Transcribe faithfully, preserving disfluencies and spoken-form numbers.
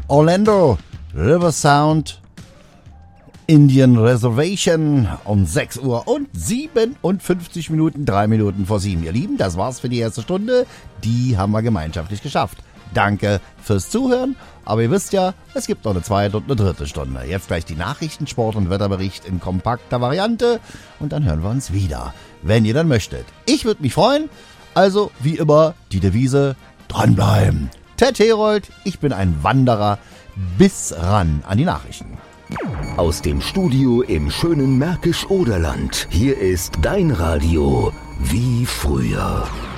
Orlando, River Sound, Indian Reservation um sechs Uhr und siebenundfünfzig Minuten, drei Minuten vor sieben. Ihr Lieben, das war's für die erste Stunde. Die haben wir gemeinschaftlich geschafft. Danke fürs Zuhören. Aber ihr wisst ja, es gibt noch eine zweite und eine dritte Stunde. Jetzt gleich die Nachrichten, Sport und Wetterbericht in kompakter Variante. Und dann hören wir uns wieder, wenn ihr dann möchtet. Ich würde mich freuen. Also, wie immer, die Devise, dranbleiben. Ted Herold, ich bin ein Wanderer. Bis ran an die Nachrichten. Aus dem Studio im schönen Märkisch-Oderland. Hier ist dein Radio wie früher.